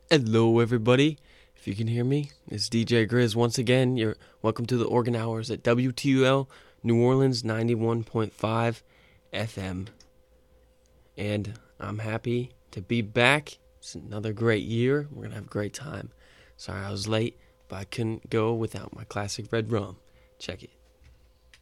Hello, everybody. If you can hear me, it's DJ Grizz once again. You're welcome to the Organ Hours at WTUL New Orleans 91.5 FM. And I'm happy to be back. It's another great year. We're going to have a great time. Sorry I was late, but I couldn't go without my classic red rum. Check it.